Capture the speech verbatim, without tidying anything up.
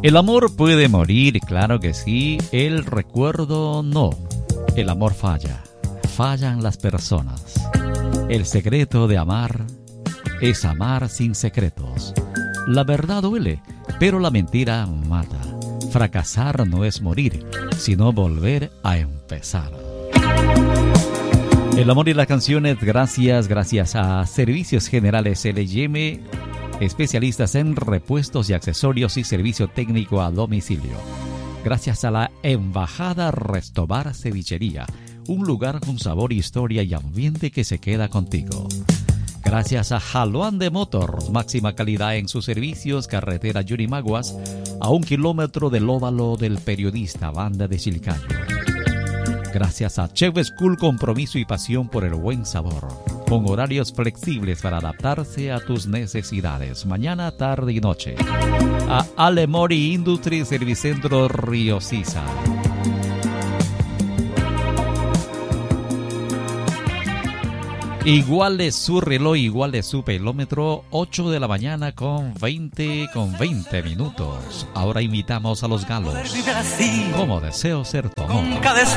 El amor puede morir, claro que sí, el recuerdo no. El amor falla, fallan las personas. El secreto de amar es amar sin secretos. La verdad duele, pero la mentira mata. Fracasar no es morir, sino volver a empezar. El amor y las canciones, gracias, gracias a Servicios Generales L y M, especialistas en repuestos y accesorios y servicio técnico a domicilio. Gracias a la Embajada Restobar Cevichería, un lugar con sabor, historia y ambiente que se queda contigo. Gracias a Jaluan de Motors, máxima calidad en sus servicios, carretera Yurimaguas, a un kilómetro del óvalo del periodista Banda de Chilcayo. Gracias a Chef School, compromiso y pasión por el buen sabor, con horarios flexibles para adaptarse a tus necesidades, mañana, tarde y noche. A Alemori Industry, Servicentro Río Sisa. Igual es su reloj, igual es su pelómetro, ocho de la mañana con veinte, con veinte minutos. Ahora invitamos a los galos. Como deseo ser tu amor.